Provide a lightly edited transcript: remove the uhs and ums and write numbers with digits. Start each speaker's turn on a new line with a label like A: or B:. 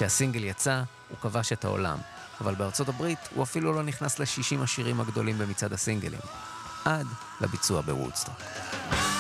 A: כשהסינגל יצא, הוא כבש את העולם, אבל בארצות הברית הוא אפילו לא נכנס ל-60 השירים הגדולים במצעד הסינגלים, עד לביצוע בוודסטוק.